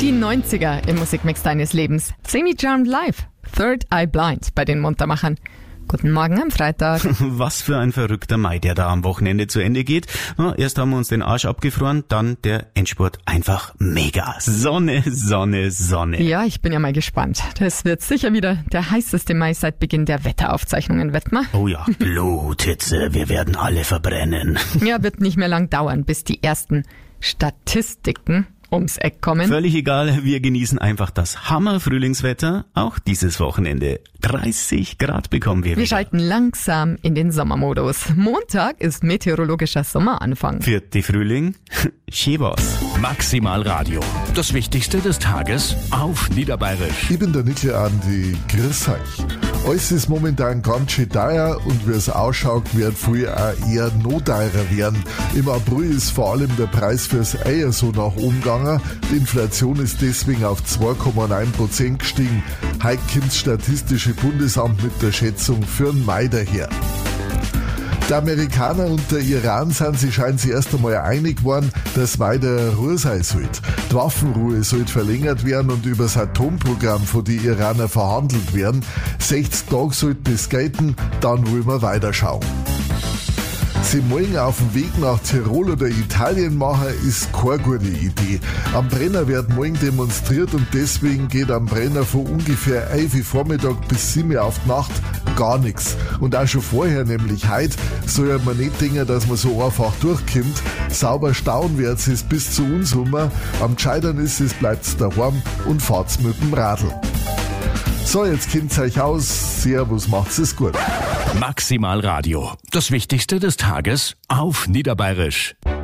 Die 90er im Musikmix deines Lebens. Semi Charmed Live. Third Eye Blind bei den Muntermachern. Guten Morgen am Freitag. Was für ein verrückter Mai, der da am Wochenende zu Ende geht. Erst haben wir uns den Arsch abgefroren, dann der Endspurt einfach mega. Sonne, Sonne, Sonne. Ja, ich bin ja mal gespannt. Das wird sicher wieder der heißeste Mai seit Beginn der Wetteraufzeichnungen, Wettmar. Oh ja, Bluthitze, wir werden alle verbrennen. Ja, wird nicht mehr lang dauern, bis die ersten Statistiken ums Eck kommen. Völlig egal, wir genießen einfach das Hammer-Frühlingswetter, auch dieses Wochenende. 30 Grad bekommen wir wieder. Wir schalten langsam in den Sommermodus. Montag ist meteorologischer Sommeranfang. Vierte Frühling, Schäbers. Maximal Radio. Das Wichtigste des Tages auf Niederbayerisch. Ich bin der Nickel Andi, grüß euch. Alles ist momentan ganz schön teuer und wie es ausschaut, wird viel auch eher noch teurer werden. Im April ist vor allem der Preis fürs Eier so nach oben gegangen. Die Inflation ist deswegen auf 2,9% gestiegen. Heute kommt das Statistische Bundesamt mit der Schätzung für den Mai daher. Die Amerikaner und der Iran sind sich scheinbar erst einmal einig geworden, dass weiter Ruhe sein sollte. Die Waffenruhe sollte verlängert werden und über das Atomprogramm von den Iranern verhandelt werden. 60 Tage sollten es gelten, dann wollen wir weiterschauen. Sie morgen auf dem Weg nach Tirol oder Italien machen, ist keine gute Idee. Am Brenner wird morgen demonstriert und deswegen geht am Brenner von ungefähr 11 Uhr Vormittag bis 7 Uhr auf die Nacht gar nichts. Und auch schon vorher, nämlich heute, soll man nicht denken, dass man so einfach durchkommt. Sauber stauen wird es bis zu uns rum. Am gescheitern ist es, bleibt's daheim und fahrt's mit dem Radl. So, jetzt kennt's euch aus. Servus, macht's es gut. Maximal Radio. Das Wichtigste des Tages auf Niederbayerisch.